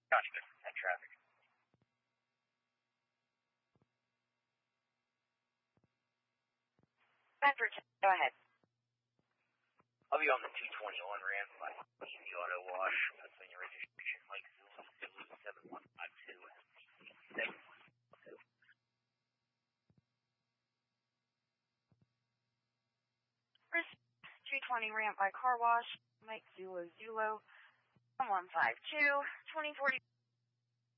Gotcha, good. That traffic. Bedford, go ahead. I'll be on the 221 ramp by Easy Auto Wash. Pennsylvania registration, Mike Zulu 7152. Chris, 220 ramp by Car Wash, Mike Zulu 1152, 2040.